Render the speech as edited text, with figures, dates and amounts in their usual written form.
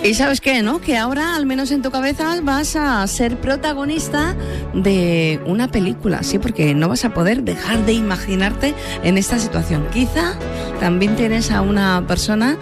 Y ¿sabes qué, no? Que ahora, al menos en tu cabeza, vas a ser protagonista de una película, sí, porque no vas a poder dejar de imaginarte en esta situación. Quizá también tienes a una persona